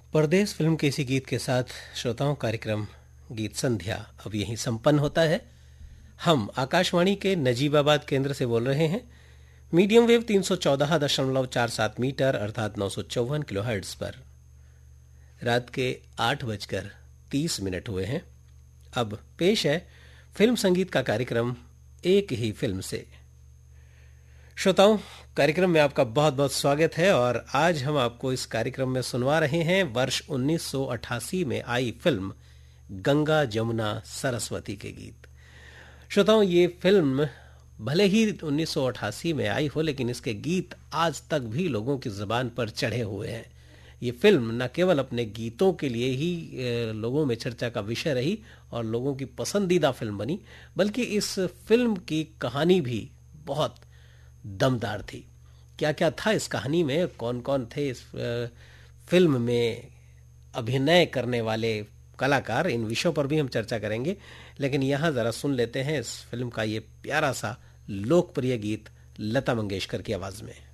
परदेस film के इसी गीत के साथ श्रोताओं कार्यक्रम गीत संध्या अब यहीं संपन्न होता है। हम आकाशवाणी के नजीबाबाद केंद्र से बोल रहे हैं। मीडियम वेव 314.47 मीटर अर्थात 954 किलोहर्ट्ज पर रात के 8:30 हुए हैं। अब पेश है फिल्म संगीत का कार्यक्रम एक ही फिल्म से। श्रोताओं, कार्यक्रम में आपका बहुत बहुत स्वागत है और आज हम आपको इस कार्यक्रम में सुनवा रहे हैं वर्ष 1988 में आई फिल्म गंगा जमुना सरस्वती के गीत। श्रोताओं, ये फिल्म भले ही 1988 में आई हो, लेकिन इसके गीत आज तक भी लोगों की जुबान पर चढ़े हुए हैं। ये फिल्म न केवल अपने गीतों के लिए ही लोगों में चर्चा का विषय रही और लोगों की पसंदीदा फिल्म बनी, बल्कि इस फिल्म की कहानी भी बहुत दमदार थी। क्या क्या था इस कहानी में, कौन कौन थे इस फिल्म में अभिनय करने वाले कलाकार, इन विषयों पर भी हम चर्चा करेंगे। लेकिन यहाँ जरा सुन लेते हैं इस फिल्म का ये प्यारा सा लोकप्रिय गीत लता मंगेशकर की आवाज में।